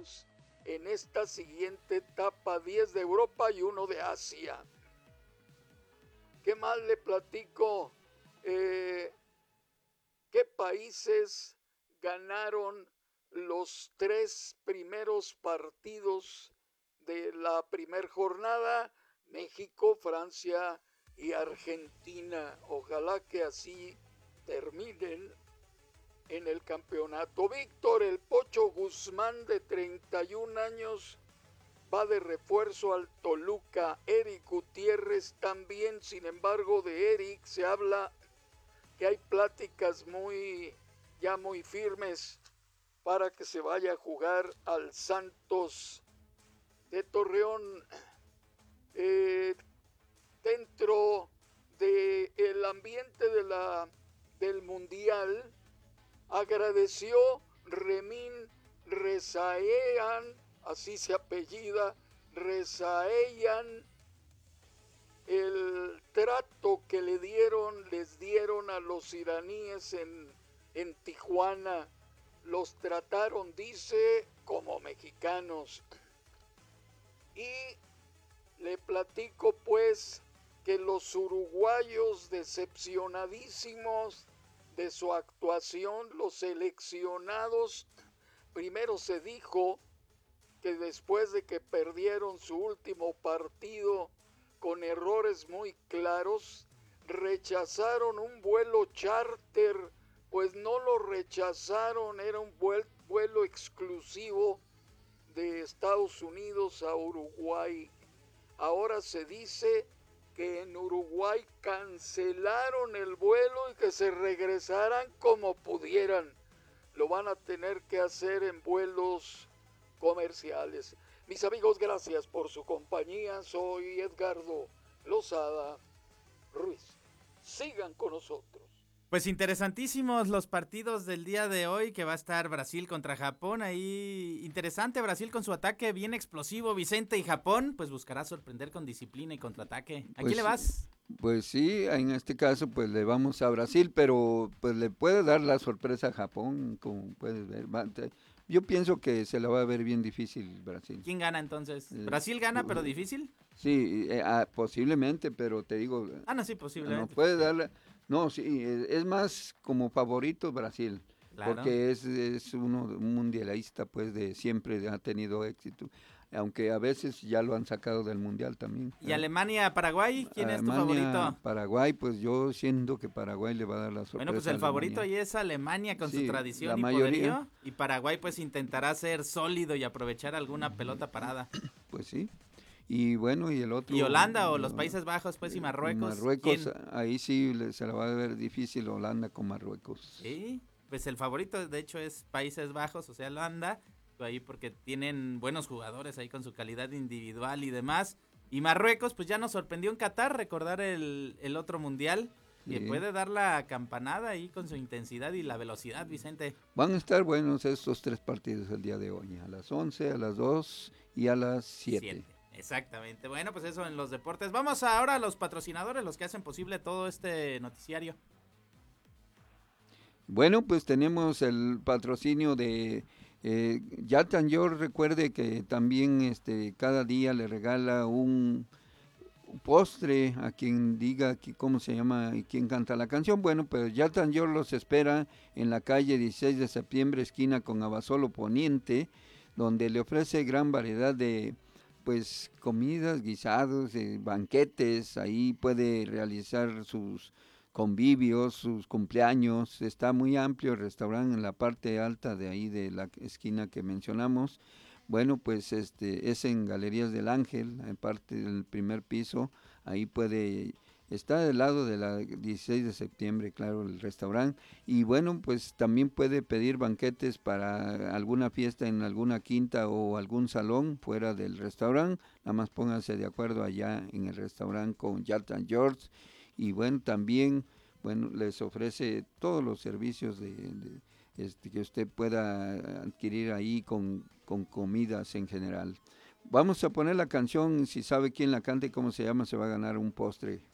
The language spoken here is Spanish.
mexicanos en esta siguiente etapa, 10 de Europa y 1 de Asia. ¿Qué más le platico? ¿Qué países ganaron los 3 primeros partidos de la primera jornada? México, Francia y Argentina. Ojalá que así terminen en el campeonato. Víctor El Pocho Guzmán, de 31 años, va de refuerzo al Toluca. Eric Gutiérrez también. Sin embargo, de Eric se habla que hay pláticas ya muy firmes para que se vaya a jugar al Santos de Torreón. Dentro del ambiente del Mundial, agradeció Remín Rezaeian, así se apellida, Rezaeian, el trato que les dieron a los iraníes en Tijuana. Los trataron, dice, como mexicanos. Y le platico pues que los uruguayos, decepcionadísimos de su actuación, los seleccionados, primero se dijo que después de que perdieron su último partido con errores muy claros, rechazaron un vuelo charter. Pues no lo rechazaron, era un vuelo exclusivo de Estados Unidos a Uruguay. Ahora se dice que en Uruguay cancelaron el vuelo y que se regresaran como pudieran. Lo van a tener que hacer en vuelos comerciales. Mis amigos, gracias por su compañía. Soy Edgardo Lozada Ruiz. Sigan con nosotros. Pues interesantísimos los partidos del día de hoy, que va a estar Brasil contra Japón. Ahí interesante, Brasil con su ataque bien explosivo, Vicente, y Japón pues buscará sorprender con disciplina y contraataque. ¿A quién le vas? Pues sí, en este caso pues le vamos a Brasil, pero pues le puede dar la sorpresa a Japón, como puedes ver. Yo pienso que se la va a ver bien difícil Brasil. ¿Quién gana entonces? ¿Brasil gana pero difícil? Sí, posiblemente, pero te digo... no, sí, posiblemente. No puede darle... No, sí, es más como favorito Brasil, claro, porque es un mundialista, pues de siempre ha tenido éxito, aunque a veces ya lo han sacado del mundial también. ¿Y Alemania-Paraguay? ¿Quién es tu favorito? Paraguay, pues yo siento que Paraguay le va a dar la sorpresa. Bueno, pues el favorito ahí es Alemania con su tradición y poderío, y Paraguay pues intentará ser sólido y aprovechar alguna pelota parada. Pues sí. Y bueno, y el otro... ¿Y Holanda o los Países Bajos, pues, y Marruecos? Marruecos, ahí sí se la va a ver difícil Holanda con Marruecos. Sí, pues el favorito de hecho es Países Bajos, o sea, Holanda, ahí porque tienen buenos jugadores ahí con su calidad individual y demás. Y Marruecos, pues ya nos sorprendió en Qatar, recordar el otro mundial, que puede dar la campanada ahí con su intensidad y la velocidad, Vicente. Van a estar buenos estos 3 partidos el día de hoy, a las 11, a las 2 y a las 7. Exactamente. Bueno, pues eso en los deportes. Vamos ahora a los patrocinadores, los que hacen posible todo este noticiario. Bueno, pues tenemos el patrocinio de Yat & Yor. Recuerde que también cada día le regala un postre a quien diga aquí cómo se llama y quién canta la canción. Bueno, pues Yat & Yor los espera en la calle 16 de septiembre, esquina con Abasolo Poniente, donde le ofrece gran variedad de pues comidas, guisados, banquetes. Ahí puede realizar sus convivios, sus cumpleaños. Está muy amplio el restaurante en la parte alta de ahí de la esquina que mencionamos. Bueno, pues es en Galerías del Ángel, en parte del primer piso. Ahí está del lado de la 16 de septiembre, claro, el restaurante. Y bueno, pues también puede pedir banquetes para alguna fiesta en alguna quinta o algún salón fuera del restaurante. Nada más pónganse de acuerdo allá en el restaurante con Yat & George. Y bueno, también les ofrece todos los servicios que usted pueda adquirir ahí con comidas en general. Vamos a poner la canción, si sabe quién la canta y cómo se llama, se va a ganar un postre.